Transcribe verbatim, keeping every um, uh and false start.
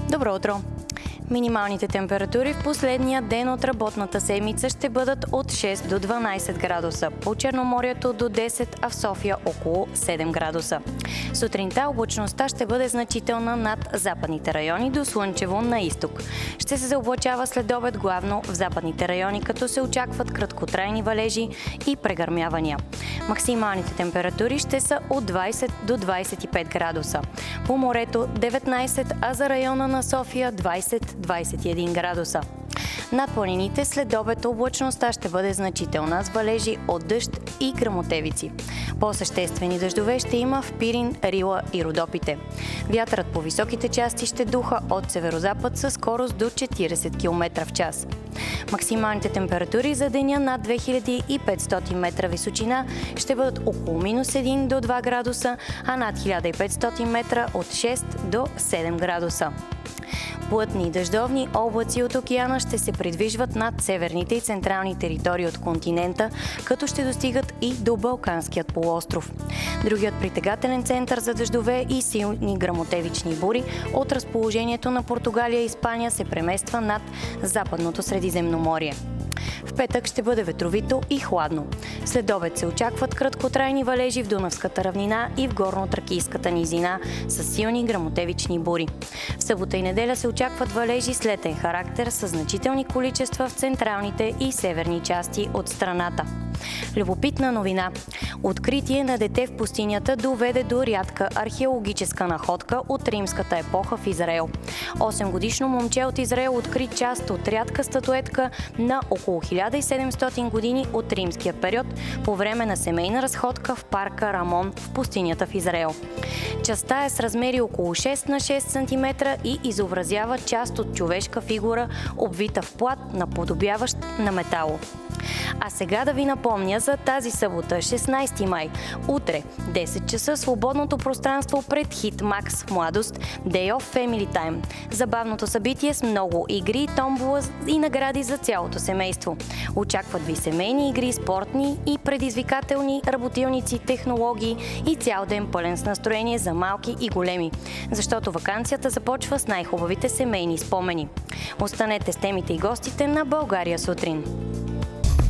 Добро утро! Минималните температури в последния ден от работната седмица ще бъдат от шест до дванайсет градуса, по Черноморието до десет, а в София около седем градуса. Сутринта облачността ще бъде значителна над западните райони до слънчево на изток. Ще се заоблачава след обед главно в западните райони, като се очакват краткотрайни валежи и прегърмявания. Максималните температури ще са от двайсет до двайсет и пет градуса. По морето деветнайсет, а за района на София двайсет до двайсет и един градуса. Над планините след обед облачността ще бъде значителна с валежи от дъжд и гръмотевици. По-съществени дъждове ще има в Пирин, Рила и Родопите. Вятърът по високите части ще духа от северозапад със скорост до четирийсет километра в час. Максималните температури за деня над две хиляди и петстотин метра височина ще бъдат около минус един до два градуса, а над хиляда и петстотин метра от шест до седем градуса. Плътни и дъждовни облаци от океана ще се придвижват над северните и централни територии от континента, като ще достигат и до Балканският полуостров. Другият притегателен център за дъждове и силни гръмотевични бури от разположението на Португалия и Испания се премества над Западното Средиземноморие. В петък ще бъде ветровито и хладно. След обед се очакват краткотрайни валежи в Дунавската равнина и в Горно-Тракийската низина с силни гръмотевични бури. В събота и неделя се очакват валежи с летен характер с значителни количества в централните и северни части от страната. Любопитна новина. Откритие на дете в пустинята доведе до рядка археологическа находка от римската епоха в Израел. осемгодишно момче от Израел откри част от рядка статуетка на около хиляда и седемстотин години от римския период по време на семейна разходка в парка Рамон в пустинята в Израел. Частта е с размери около шест на шест сантиметра и изобразява част от човешка фигура, обвита в плат, наподобяващ на метало. А сега да ви напомня за тази събота, шестнайсети май. Утре, десет часа, свободното пространство пред Хит Макс Младост, Day of Family Time. Забавното събитие с много игри, томбола и награди за цялото семейство. Очакват ви семейни игри, спортни и предизвикателни работилници, технологии и цял ден пълен с настроение за малки и големи. Защото ваканцията започва с най-хубавите семейни спомени. Останете с темите и гостите на България сутрин.